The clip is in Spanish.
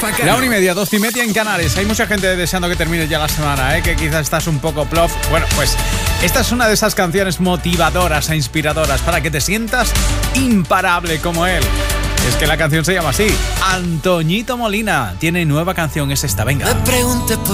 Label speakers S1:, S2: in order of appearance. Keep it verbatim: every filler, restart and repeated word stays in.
S1: Macano.
S2: La una y media, dos y media en Canarias. Hay mucha gente deseando que termine ya la semana, ¿eh? Que quizás estás un poco plof. Bueno, pues esta es una de esas canciones motivadoras e inspiradoras para que te sientas imparable como él. Es que la canción se llama así. Antoñito Molina tiene nueva canción, es esta, venga.
S3: Me pregunté por